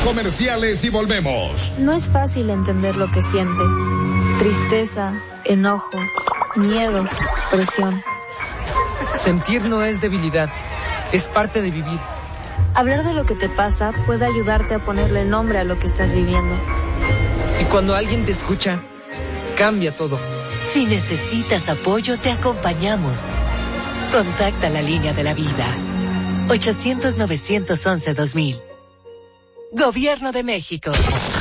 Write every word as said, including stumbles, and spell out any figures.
comerciales y volvemos. No es fácil entender lo que sientes. Tristeza, enojo, miedo, presión. Sentir no es debilidad, es parte de vivir. Hablar de lo que te pasa puede ayudarte a ponerle nombre a lo que estás viviendo. Y cuando alguien te escucha, cambia todo. Si necesitas apoyo, te acompañamos. Contacta la línea de la vida. ochocientos, novecientos once, dos mil. Gobierno de México.